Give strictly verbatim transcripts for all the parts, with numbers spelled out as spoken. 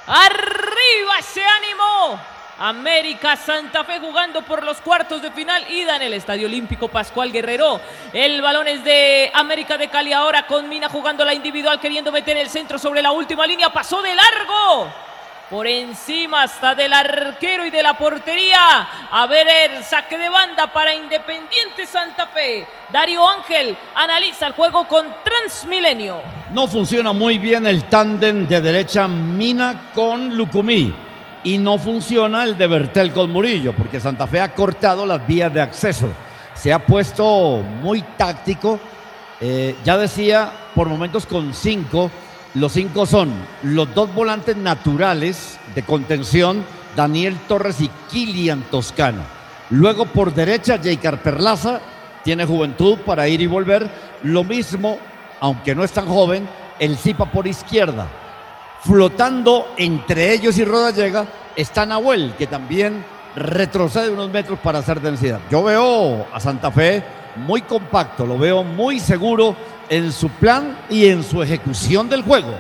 Arriba se animó América Santa Fe jugando por los cuartos de final, ida en el Estadio Olímpico Pascual Guerrero. El balón es de América de Cali ahora con Mina jugando la individual, queriendo meter el centro sobre la última línea, pasó de largo, por encima hasta del arquero y de la portería. A ver el saque de banda para Independiente Santa Fe. Darío Ángel analiza el juego con Transmilenio. No funciona muy bien el tándem de derecha Mina con Lucumí. Y no funciona el de Bertel con Murillo, porque Santa Fe ha cortado las vías de acceso. Se ha puesto muy táctico. Eh, ya decía, por momentos con cinco. Los cinco son los dos volantes naturales de contención, Daniel Torres y Kilian Toscano. Luego por derecha, Jeicar Perlaza, tiene juventud para ir y volver. Lo mismo, aunque no es tan joven, el Zipa por izquierda. Flotando entre ellos y Rodallega está Nahuel, que también retrocede unos metros para hacer densidad. Yo veo a Santa Fe muy compacto, lo veo muy seguro en su plan y en su ejecución del juego.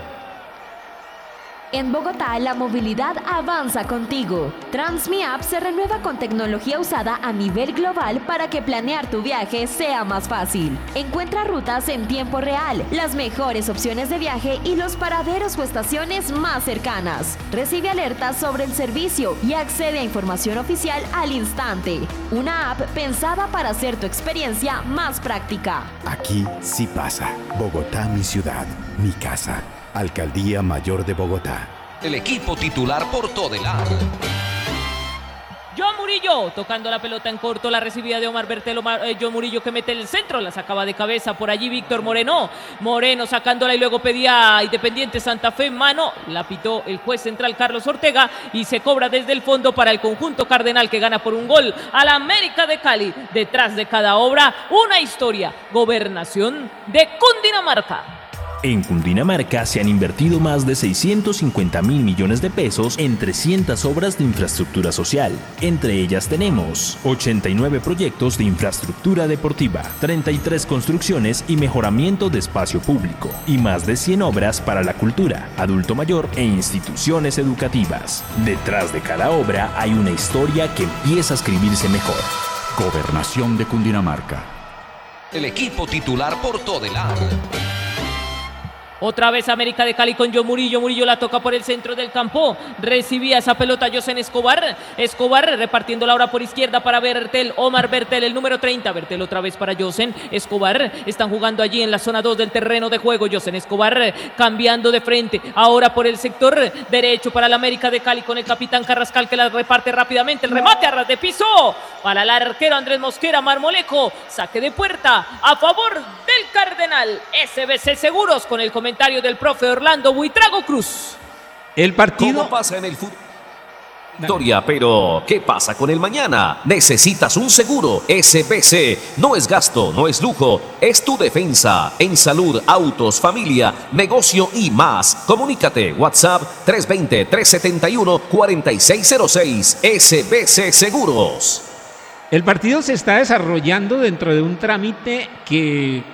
En Bogotá, la movilidad avanza contigo. TransmiApp se renueva con tecnología usada a nivel global para que planear tu viaje sea más fácil. Encuentra rutas en tiempo real, las mejores opciones de viaje y los paraderos o estaciones más cercanas. Recibe alertas sobre el servicio y accede a información oficial al instante. Una app pensada para hacer tu experiencia más práctica. Aquí sí pasa. Bogotá, mi ciudad, mi casa. Alcaldía Mayor de Bogotá. El equipo titular por Todelar. Joan Murillo tocando la pelota en corto, la recibida de Omar Bertel. Omar, eh, Joan Murillo que mete el centro, la sacaba de cabeza por allí Víctor Moreno. Moreno sacándola y luego pedía a Independiente Santa Fe mano. La pitó el juez central Carlos Ortega y se cobra desde el fondo para el conjunto cardenal que gana por un gol a la América de Cali. Detrás de cada obra, una historia. Gobernación de Cundinamarca. En Cundinamarca se han invertido más de seiscientos cincuenta mil millones de pesos en trescientas obras de infraestructura social. Entre ellas tenemos ochenta y nueve proyectos de infraestructura deportiva, treinta y tres construcciones y mejoramiento de espacio público, y más de cien obras para la cultura, adulto mayor e instituciones educativas. Detrás de cada obra hay una historia que empieza a escribirse mejor. Gobernación de Cundinamarca. El equipo titular por Todelar. Otra vez América de Cali con Joan Murillo. Murillo la toca por el centro del campo. Recibía esa pelota Josen Escobar. Escobar repartiendo la hora por izquierda para Bertel. Omar Bertel, el número treinta. Bertel otra vez para Josen Escobar. Están jugando allí en la zona dos del terreno de juego. Josen Escobar cambiando de frente. Ahora por el sector derecho para la América de Cali con el capitán Carrascal que la reparte rápidamente. El remate a ras de piso para el arquero Andrés Mosquera Marmolejo. Saque de puerta a favor del Cardenal. S B C Seguros con el comentario comentario del profe Orlando Buitrago Cruz. El partido ¿Cómo pasa en el fútbol? Victoria, pero ¿qué pasa con el mañana? Necesitas un seguro. S B C no es gasto, no es lujo, es tu defensa en salud, autos, familia, negocio y más. Comunícate, WhatsApp tres dos cero, tres siete uno, cuatro seis cero seis. S B C Seguros. El partido se está desarrollando dentro de un trámite que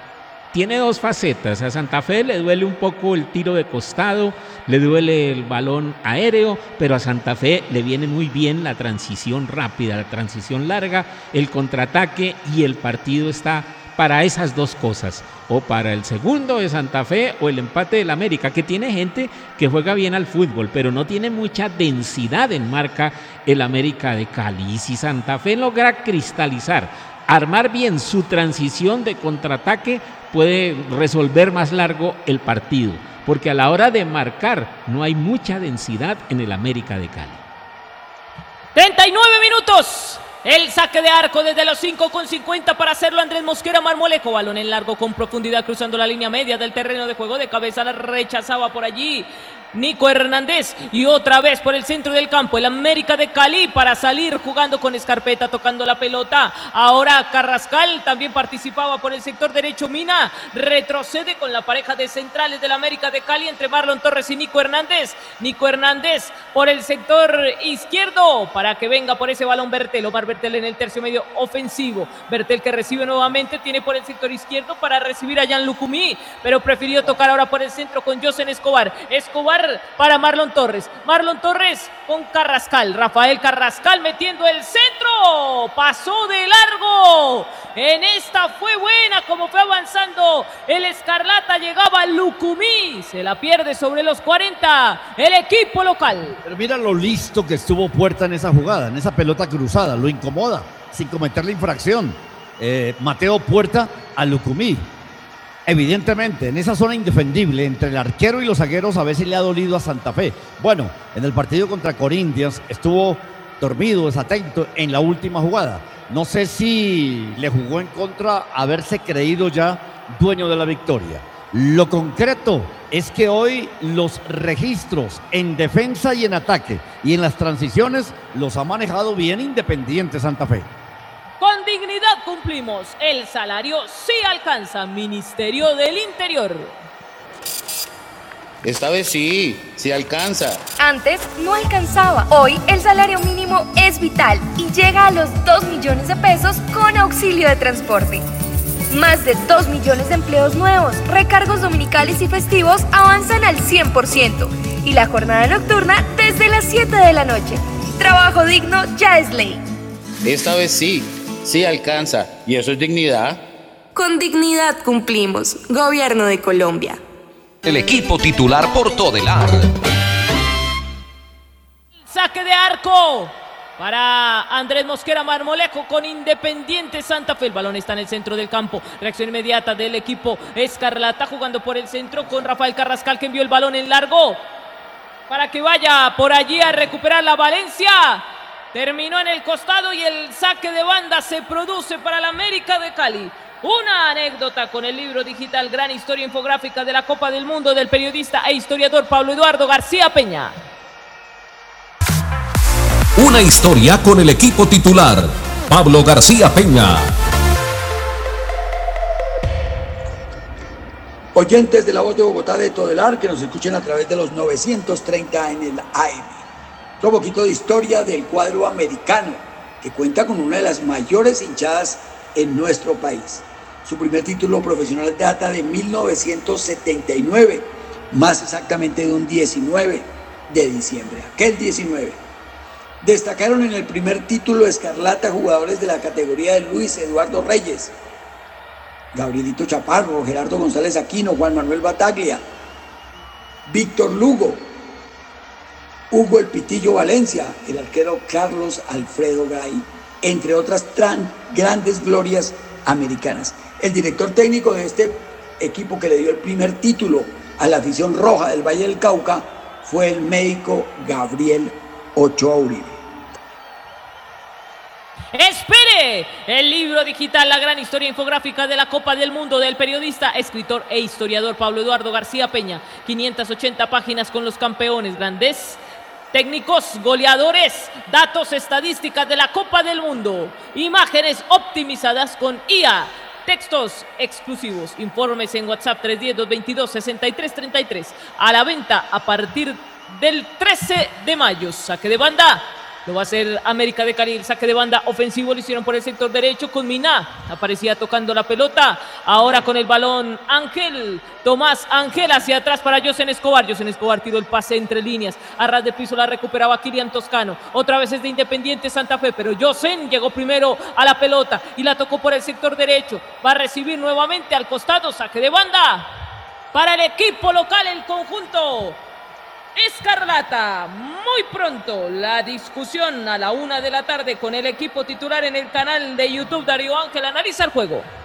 tiene dos facetas. A Santa Fe le duele un poco el tiro de costado, le duele el balón aéreo, pero a Santa Fe le viene muy bien la transición rápida, la transición larga, el contraataque, y el partido está para esas dos cosas, o para el segundo de Santa Fe o el empate del América, que tiene gente que juega bien al fútbol, pero no tiene mucha densidad en marca el América de Cali. Y si Santa Fe logra cristalizar, armar bien su transición de contraataque, puede resolver más largo el partido, porque a la hora de marcar no hay mucha densidad en el América de Cali. treinta y nueve minutos. El saque de arco desde los cinco con cincuenta para hacerlo Andrés Mosquera Marmolejo. Balón en largo con profundidad cruzando la línea media del terreno de juego. De cabeza la rechazaba por allí Nico Hernández, y otra vez por el centro del campo el América de Cali para salir jugando con Escarpeta, tocando la pelota. Ahora Carrascal también participaba por el sector derecho. Mina retrocede con la pareja de centrales del América de Cali entre Marlon Torres y Nico Hernández. Nico Hernández por el sector izquierdo para que venga por ese balón Bertel. Omar Bertel en el tercio medio ofensivo. Bertel que recibe nuevamente, tiene por el sector izquierdo para recibir a Jan Lucumí, pero prefirió tocar ahora por el centro con Josen Escobar. Escobar recuperar para Marlon Torres. Marlon Torres con Carrascal. Rafael Carrascal metiendo el centro. Pasó de largo. En esta fue buena como fue avanzando el Escarlata. Llegaba Lucumí. Se la pierde sobre los cuarenta el equipo local. Pero mira lo listo que estuvo Puerta en esa jugada, en esa pelota cruzada. Lo incomoda sin cometer la infracción. Eh, Mateo Puerta a Lucumí. Evidentemente, en esa zona indefendible entre el arquero y los zagueros a veces le ha dolido a Santa Fe. Bueno, en el partido contra Corinthians estuvo dormido, desatento en la última jugada. No sé si le jugó en contra haberse creído ya dueño de la victoria. Lo concreto es que hoy los registros en defensa y en ataque y en las transiciones los ha manejado bien Independiente Santa Fe. Con dignidad cumplimos. El salario sí alcanza. Ministerio del Interior. Esta vez sí, sí alcanza. Antes no alcanzaba. Hoy el salario mínimo es vital y llega a los dos millones de pesos con auxilio de transporte. Más de dos millones de empleos nuevos, recargos dominicales y festivos avanzan al cien por ciento y la jornada nocturna desde las siete de la noche. Trabajo digno ya es ley. Esta vez sí, sí alcanza. ¿Y eso es dignidad? Con dignidad cumplimos. Gobierno de Colombia. El equipo titular por Todelar. Saque de arco para Andrés Mosquera Marmolejo con Independiente Santa Fe. El balón está en el centro del campo. Reacción inmediata del equipo Escarlata jugando por el centro con Rafael Carrascal que envió el balón en largo para que vaya por allí a recuperar la Valencia. Terminó en el costado y el saque de banda se produce para la América de Cali. Una anécdota con el libro digital Gran Historia Infográfica de la Copa del Mundo del periodista e historiador Pablo Eduardo García Peña. Una historia con el equipo titular, Pablo García Peña. Oyentes de La Voz de Bogotá de Todelar, que nos escuchen a través de los novecientos treinta en el A M. Otro poquito de historia del cuadro americano, que cuenta con una de las mayores hinchadas en nuestro país. Su primer título profesional data de mil novecientos setenta y nueve, más exactamente de un diecinueve de diciembre, aquel diecinueve. Destacaron en el primer título Escarlata jugadores de la categoría de Luis Eduardo Reyes, Gabrielito Chaparro, Gerardo González Aquino, Juan Manuel Bataglia, Víctor Lugo, Hugo El Pitillo Valencia, el arquero Carlos Alfredo Gay, entre otras tran, grandes glorias americanas. El director técnico de este equipo que le dio el primer título a la afición roja del Valle del Cauca fue el médico Gabriel Ochoa Uribe. ¡Espere! El libro digital La Gran Historia Infográfica de la Copa del Mundo del periodista, escritor e historiador Pablo Eduardo García Peña. quinientas ochenta páginas con los campeones, grandes técnicos, goleadores, datos, estadísticas de la Copa del Mundo, imágenes optimizadas con I A, textos exclusivos, informes en WhatsApp tres uno cero, dos dos dos, seis tres tres tres, a la venta a partir del trece de mayo. Saque de banda, lo va a hacer América de Cali. El saque de banda ofensivo lo hicieron por el sector derecho con Miná, aparecía tocando la pelota, ahora con el balón Ángel, Tomás Ángel hacia atrás para Yosen Escobar. Yosen Escobar tiró el pase entre líneas, a ras de piso la recuperaba Kilian Toscano, otra vez es de Independiente Santa Fe, pero Yosen llegó primero a la pelota y la tocó por el sector derecho, va a recibir nuevamente al costado, saque de banda para el equipo local, el conjunto Escarlata. Muy pronto la discusión a la una de la tarde con el equipo titular en el canal de YouTube. Darío Ángel analiza el juego.